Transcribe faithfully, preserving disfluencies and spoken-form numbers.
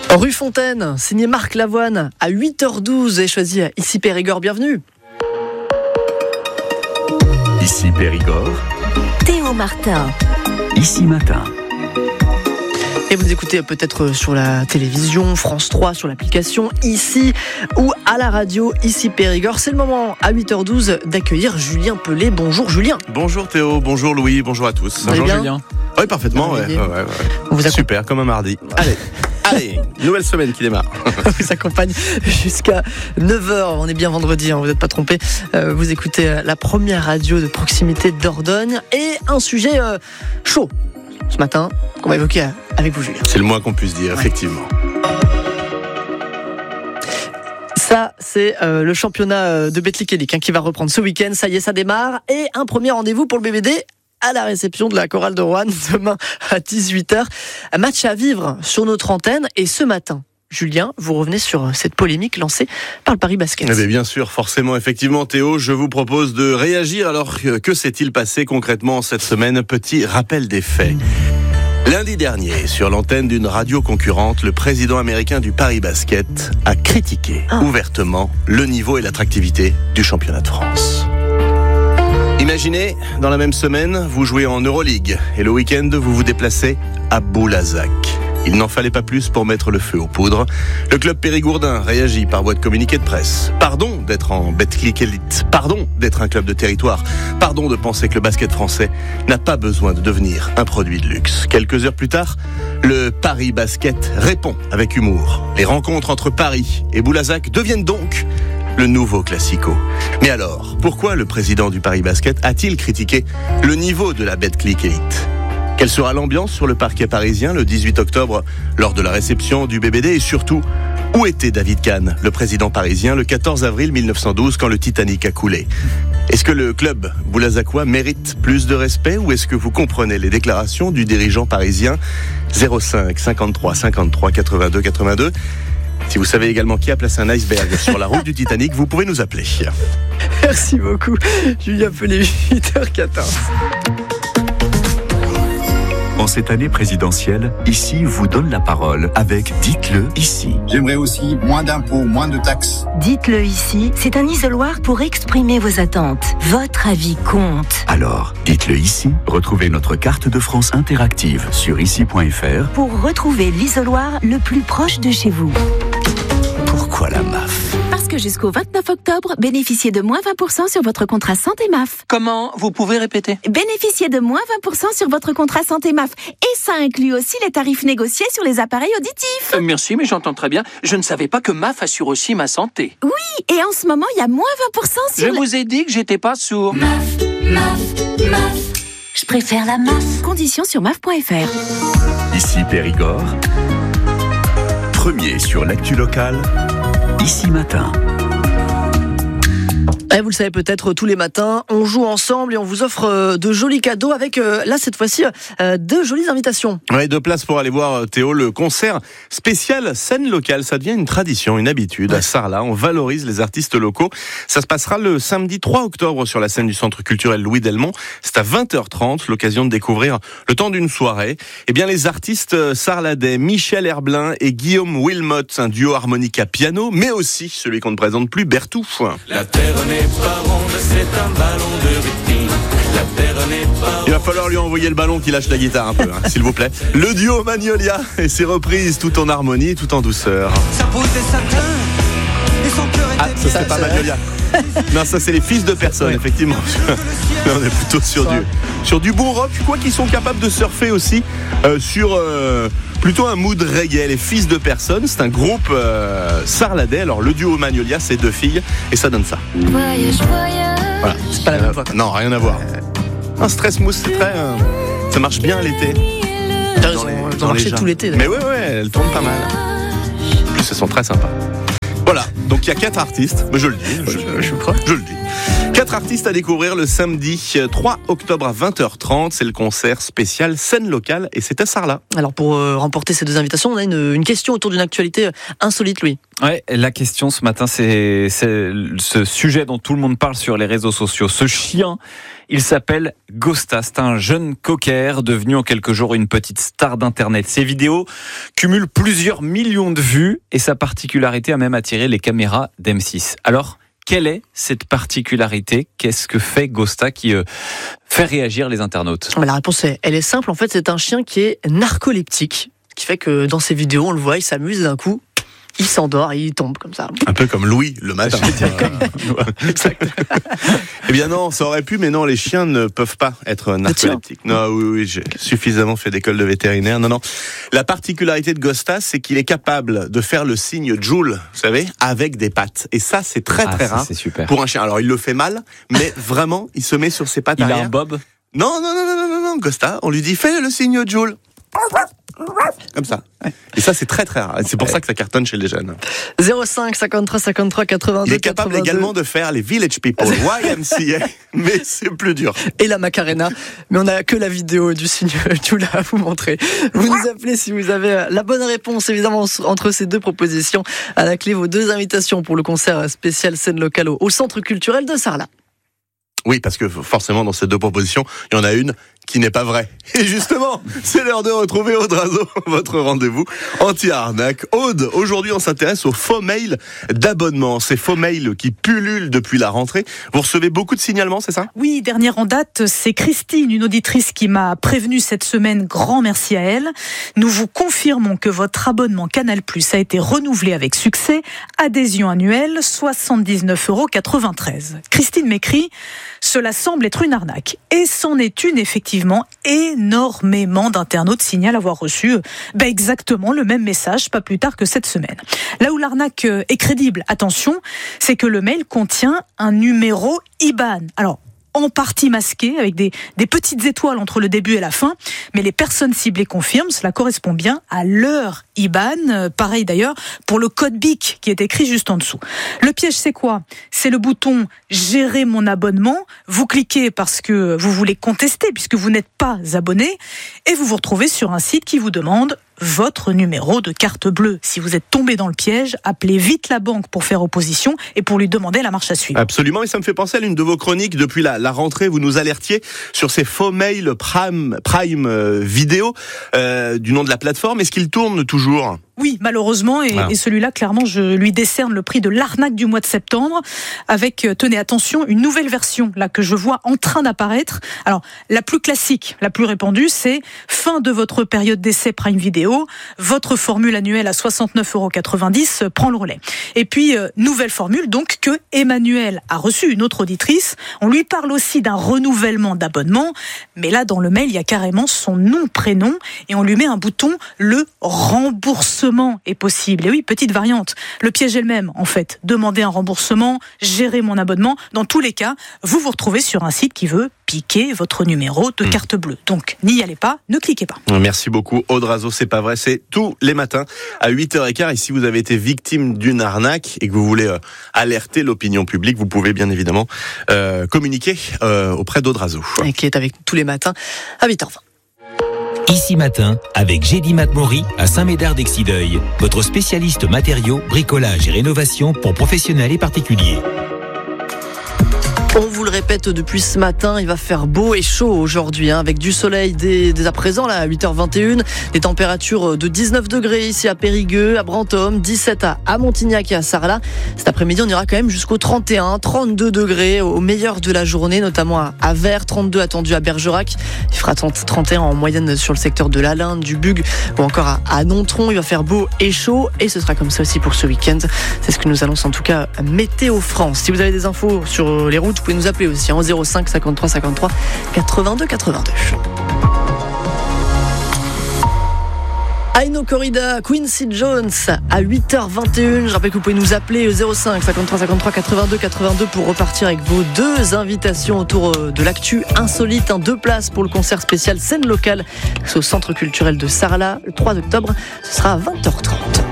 Rue Fontaine, signé Marc Lavoine, à huit heures douze, et choisi ici Périgord. Bienvenue. Ici Périgord. Théo Martin. Ici Matin. Et vous nous écoutez peut-être sur la télévision, France trois, sur l'application, ici ou à la radio, ici Périgord. C'est le moment, à huit heures douze, d'accueillir Julien Pellet. Bonjour Julien. Bonjour Théo, bonjour Louis, bonjour à tous. Bonjour Julien. Oui, parfaitement, ouais, ouais, ouais, ouais. On vous accompagne. Super, comme un mardi. Allez, allez, nouvelle semaine qui démarre. On vous accompagne jusqu'à neuf heures. On est bien vendredi, hein, vous n'êtes pas trompés. Euh, vous écoutez la première radio de proximité de Dordogne, et un sujet euh, chaud ce matin qu'on va évoquer avec vous, Julien. C'est le moins qu'on puisse dire, ouais. Effectivement. Ça, c'est euh, le championnat de Betclic hein, qui va reprendre ce week-end. Ça y est, ça démarre. Et un premier rendez-vous pour le B B D à la réception de la chorale de Roanne demain à dix-huit heures. Un match à vivre sur notre antenne. Et ce matin, Julien, vous revenez sur cette polémique lancée par le Paris Basket. Eh bien, bien sûr, forcément, effectivement, Théo, je vous propose de réagir. Alors, que s'est-il passé concrètement cette semaine ? Petit rappel des faits. Lundi dernier, sur l'antenne d'une radio concurrente, le président américain du Paris Basket a critiqué ah. ouvertement le niveau et l'attractivité du championnat de France. Imaginez, dans la même semaine, vous jouez en Euroleague et le week-end, vous vous déplacez à Boulazac. Il n'en fallait pas plus pour mettre le feu aux poudres. Le club périgourdin réagit par voie de communiqué de presse. Pardon d'être en Betclic Elite. Pardon d'être un club de territoire. Pardon de penser que le basket français n'a pas besoin de devenir un produit de luxe. Quelques heures plus tard, le Paris Basket répond avec humour. Les rencontres entre Paris et Boulazac deviennent donc le nouveau classico. Mais alors, pourquoi le président du Paris Basket a-t-il critiqué le niveau de la Betclic Elite ? Quelle sera l'ambiance sur le parquet parisien le dix-huit octobre lors de la réception du B B D ? Et surtout, où était David Kahn, le président parisien, le quatorze avril mille neuf cent douze quand le Titanic a coulé ? Est-ce que le club boulazacois mérite plus de respect, ou est-ce que vous comprenez les déclarations du dirigeant parisien ? Zéro cinq cinquante-trois cinquante-trois quatre-vingt-deux quatre-vingt-deux. Si vous savez également qui a placé un iceberg sur la route du Titanic, vous pouvez nous appeler. Merci beaucoup, Julien Pellet, huit heures quatorze. En cette année présidentielle, Ici vous donne la parole avec Dites-le ici. J'aimerais aussi moins d'impôts, moins de taxes. Dites-le ici, c'est un isoloir pour exprimer vos attentes. Votre avis compte. Alors, dites-le ici. Retrouvez notre carte de France interactive sur ici point f r pour retrouver l'isoloir le plus proche de chez vous. Pourquoi la M A F ? Parce que jusqu'au vingt-neuf octobre, bénéficiez de moins vingt pour cent sur votre contrat santé M A F. Comment ? Vous pouvez répéter ? Bénéficiez de moins vingt pour cent sur votre contrat santé M A F. Et ça inclut aussi les tarifs négociés sur les appareils auditifs. Euh, merci, mais j'entends très bien. Je ne savais pas que M A F assure aussi ma santé. Oui, et en ce moment, il y a moins vingt pour cent sur... Je le... vous ai dit que j'étais pas sourd. M A F, M A F, M A F. Je préfère la M A F. Conditions sur M A F point f r. Ici Périgord. Premier sur l'actu locale. Ici Matin. Et vous le savez peut-être, tous les matins, on joue ensemble et on vous offre de jolis cadeaux avec, euh, là, cette fois-ci, euh, deux jolies invitations. Ouais, deux places pour aller voir, Théo, le concert spécial scène locale. Ça devient une tradition, une habitude. Ouais. À Sarlat, on valorise les artistes locaux. Ça se passera le samedi trois octobre sur la scène du Centre culturel Louis Delmont. C'est à vingt heures trente, l'occasion de découvrir, le temps d'une soirée, eh bien, les artistes sarladais Michel Herblin et Guillaume Wilmot, un duo harmonica piano, mais aussi celui qu'on ne présente plus, Bertou. La terre n'est pas ronde, c'est un ballon de rugby. La terre n'est pas... Il va falloir lui envoyer le ballon qui lâche la guitare un peu, hein, s'il vous plaît. Le duo Magnolia et ses reprises tout en harmonie, tout en douceur. Sa peau était satin et son cœur était... Ah, ça c'est pas Magnolia. Non, ça c'est les fils de personne, effectivement. Là, on est plutôt sur du, sur du bon rock, quoi qu'ils sont capables de surfer aussi euh, sur euh, plutôt un mood reggae. Les fils de personne, c'est un groupe euh, sarladais. Alors le duo Magnolia, c'est deux filles et ça donne ça. Voyage, voyage. Voilà, c'est pas la même fois. Non, rien à voir. Un stress mousse, c'est très, euh, ça marche bien l'été. Ils ont, ils ont marché tout l'été. Mais ouais, ouais, elles tournent pas mal. En plus, elles sont très sympas. Voilà, donc il y a quatre artistes, mais je le dis, je, je, je, je le dis. Quatre Quatre artistes à découvrir le samedi trois octobre à vingt heures trente. C'est le concert spécial scène locale et c'est à Sarlat. Alors pour euh, remporter ces deux invitations, on a une, une question autour d'une actualité insolite, Louis. Ouais, la question ce matin, c'est, c'est ce sujet dont tout le monde parle sur les réseaux sociaux. Ce chien, il s'appelle Ghosta. C'est un jeune cocker devenu en quelques jours une petite star d'internet. Ses vidéos cumulent plusieurs millions de vues et sa particularité a même attiré les caméras d'M six. Alors, quelle est cette particularité ? Qu'est-ce que fait Ghosta qui euh, fait réagir les internautes ? La réponse, est, elle est simple. En fait, c'est un chien qui est narcoleptique, ce qui fait que dans ses vidéos, on le voit, il s'amuse d'un coup. Il s'endort et il tombe comme ça. Un peu comme Louis le matin. Exact. Eh bien non, ça aurait pu, mais non, les chiens ne peuvent pas être narcoleptiques. Non, oui, oui, j'ai suffisamment fait d'école de vétérinaire. Non, non. La particularité de Ghosta, c'est qu'il est capable de faire le signe Joule, vous savez, avec des pattes. Et ça, c'est très, ah, très ça, rare c'est super. pour un chien. Alors, il le fait mal, mais vraiment, il se met sur ses pattes il arrière. Il a un bob ? Non, non, non, non, non, non, Ghosta, on lui dit, fais le signe Joule. Comme ça. Ouais. Et ça, c'est très très rare. C'est pour ouais. ça que ça cartonne chez les jeunes. zéro cinq cinquante-trois cinquante-trois quatre-vingt-deux. Il est capable quatre-vingt-deux. Également de faire les Village People, Y M C A, mais c'est plus dur. Et la Macarena. Mais on n'a que la vidéo du signe Joule à vous montrer. Vous nous appelez si vous avez la bonne réponse, évidemment, entre ces deux propositions. À la clé, vos deux invitations pour le concert spécial scène locale au Centre culturel de Sarlat. Oui, parce que forcément, dans ces deux propositions, il y en a une qui n'est pas vraie. Et justement, c'est l'heure de retrouver Aude Razo, votre rendez-vous anti-arnaque. Aude, aujourd'hui, on s'intéresse aux faux mails d'abonnement. Ces faux mails qui pullulent depuis la rentrée. Vous recevez beaucoup de signalements, c'est ça ? Oui, dernière en date, c'est Christine, une auditrice qui m'a prévenue cette semaine. Grand merci à elle. Nous vous confirmons que votre abonnement Canal Plus a été renouvelé avec succès. Adhésion annuelle, soixante-dix-neuf euros quatre-vingt-treize. Christine m'écrit: cela semble être une arnaque. Et c'en est une, effectivement. Énormément d'internautes signalent avoir reçu ben exactement le même message, pas plus tard que cette semaine. Là où l'arnaque est crédible, attention, c'est que le mail contient un numéro I B A N. Alors, en partie masqué, avec des, des petites étoiles entre le début et la fin, mais les personnes ciblées confirment, cela correspond bien à leur I B A N. Pareil d'ailleurs pour le code B I C qui est écrit juste en dessous. Le piège, c'est quoi ? C'est le bouton « Gérer mon abonnement ». Vous cliquez parce que vous voulez contester, puisque vous n'êtes pas abonné, et vous vous retrouvez sur un site qui vous demande votre numéro de carte bleue. Si vous êtes tombé dans le piège, appelez vite la banque pour faire opposition et pour lui demander la marche à suivre. Absolument, et ça me fait penser à l'une de vos chroniques depuis la, la rentrée. Vous nous alertiez sur ces faux mails Prime, Prime euh, Vidéo euh, du nom de la plateforme. Est-ce qu'ils tournent toujours ? Oui, malheureusement, et, ah. et celui-là, clairement, je lui décerne le prix de l'arnaque du mois de septembre, avec, tenez, attention, une nouvelle version, là, que je vois en train d'apparaître. Alors, la plus classique, la plus répandue, c'est fin de votre période d'essai Prime Vidéo, votre formule annuelle à soixante-neuf euros quatre-vingt-dix prend le relais. Et puis, euh, nouvelle formule, donc, que Emmanuel a reçue, une autre auditrice. On lui parle aussi d'un renouvellement d'abonnement, mais là, dans le mail, il y a carrément son nom, prénom, et on lui met un bouton, le remboursement est possible. Et oui, petite variante. Le piège est le même, en fait. Demander un remboursement, gérer mon abonnement. Dans tous les cas, vous vous retrouvez sur un site qui veut piquer votre numéro de carte bleue. Donc, n'y allez pas, ne cliquez pas. Merci beaucoup, Aude Razo. C'est pas vrai, c'est tous les matins à huit heures quinze. Et si vous avez été victime d'une arnaque et que vous voulez euh, alerter l'opinion publique, vous pouvez bien évidemment euh, communiquer euh, auprès d'Aude Razo. Et qui est avec nous tous les matins à huit heures vingt. Ici Matin, avec Gédy Matmori à Saint-Médard-d'Exideuil, votre spécialiste matériaux, bricolage et rénovation pour professionnels et particuliers. On vous le répète depuis ce matin, il va faire beau et chaud aujourd'hui, hein, avec du soleil dès, dès à présent, là, à huit heures vingt et une, des températures de dix-neuf degrés ici à Périgueux, à Brantôme, dix-sept à, à Montignac et à Sarlat. Cet après-midi, on ira quand même jusqu'au trente et un, trente-deux degrés au meilleur de la journée, notamment à, à Vers, trente-deux attendus à Bergerac. Il fera trente et un en moyenne sur le secteur de l'Alinde, du Bug ou encore à, à Nontron. Il va faire beau et chaud et ce sera comme ça aussi pour ce week-end. C'est ce que nous annonce en tout cas Météo France. Si vous avez des infos sur les routes, vous pouvez nous appeler aussi en zéro cinq cinquante-trois cinquante-trois quatre-vingt-deux quatre-vingt-deux. Aino Corrida, Quincy Jones à huit heures vingt et une. Je rappelle que vous pouvez nous appeler zéro cinq cinquante-trois cinquante-trois quatre-vingt-deux quatre-vingt-deux pour repartir avec vos deux invitations autour de l'actu insolite. Deux places pour le concert spécial scène locale au Centre culturel de Sarlat le trois octobre. Ce sera à vingt heures trente.